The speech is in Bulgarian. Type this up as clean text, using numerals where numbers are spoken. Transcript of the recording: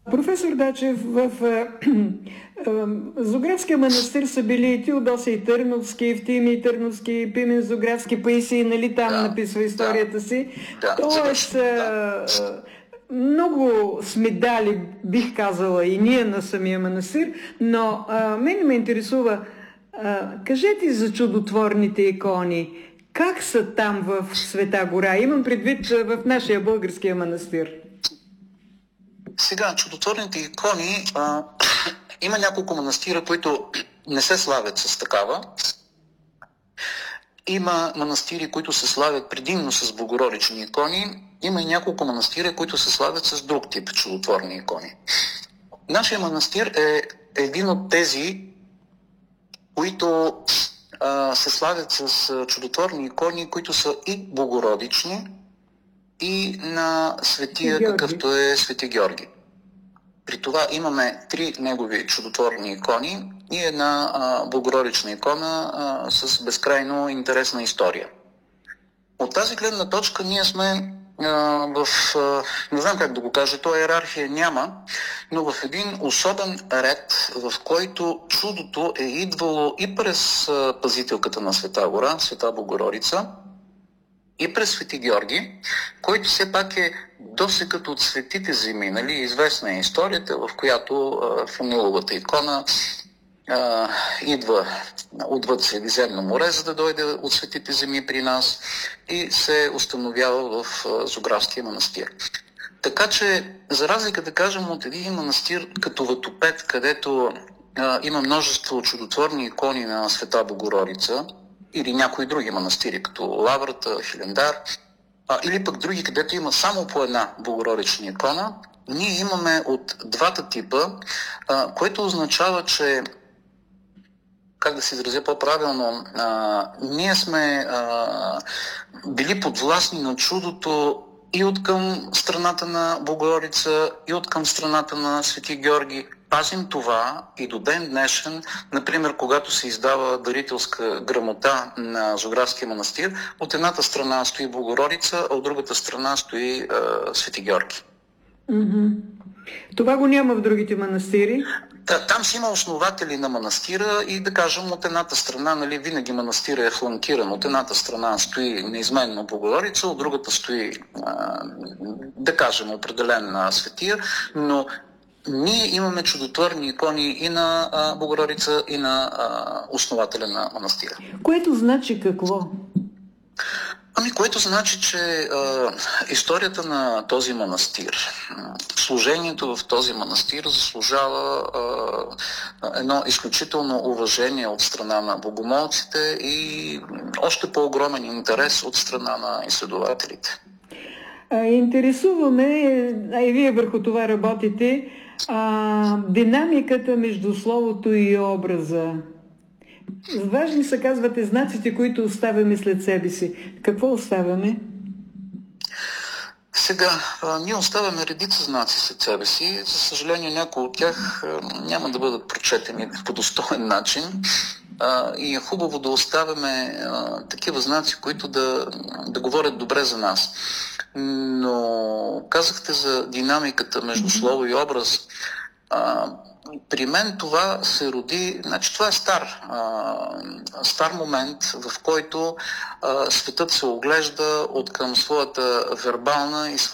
Професор Дачев, в Зографския манастир са били и Теодосий Търновски, Евтимий Търновски, Пимен Зографски, Паисий, нали там написва историята си. Тоест, много сме дали, бих казала, и ние на самия манастир, но мен ме интересува, кажете за чудотворните икони. Как са там в Света гора? Имам предвид в нашия българския манастир. Сега, чудотворните икони, има няколко манастира, които не се славят с такава. Има манастири, които се славят предимно с богородични икони. Има и няколко манастира, които се славят с друг тип чудотворни икони. Нашия манастир е един от тези, които се славят с чудотворни икони, които са и богородични, и на светия, какъвто е Свети Георги. При това имаме 3 негови чудотворни икони и една богородична икона с безкрайно интересна история. От тази гледна точка ние сме не знам как да го кажа, то иерархия няма, но в един особен ред, в който чудото е идвало и през пазителката на Света гора, Света Богородица, и през Свети Георги, който все пак е досекът от светите земи. Нали? Известна е историята, в която Фаниловата икона идва отвъд Средиземно море, за да дойде от светите земи при нас и се установява в Зографския манастир. Така че, за разлика да кажем от един манастир като Ватопед, където има множество чудотворни икони на Света Богородица, или някои други манастири, като Лаврата, Хилендар, или пък други, където има само по една богородична икона, ние имаме от двата типа, което означава, че, как да се изразя по-правилно, ние сме били подвластни на чудото и от към страната на Богородица, и от към страната на Свети Георги. Пазим това и до ден днешен, например, когато се издава дарителска грамота на Зографския манастир, от едната страна стои Богородица, а от другата страна стои Свети Георги. Mm-hmm. Това го няма в другите манастири? Там си има основатели на манастира и, да кажем, от едната страна, нали, винаги манастира е фланкиран. От едната страна стои неизменно Богородица, от другата стои, да кажем, определен светия, но ние имаме чудотворни икони и на Богородица, и на основателя на манастира. Което значи какво? Което значи, че историята на този манастир, служението в този манастир заслужава едно изключително уважение от страна на богомолците и още по-огромен интерес от страна на изследователите. Интересуваме, и вие върху това работите, динамиката между словото и образа. Важни са, казвате, знаците, които оставяме след себе си. Какво оставяме? Сега, ние оставяме редица знаци след себе си. За съжаление, някои от тях няма да бъдат прочетени по достоен начин. И е хубаво да оставяме такива знаци, които да говорят добре за нас. Но казахте за динамиката между слово и образ. При мен това се роди, значи това е стар момент, в който светът се оглежда от към своята вербална и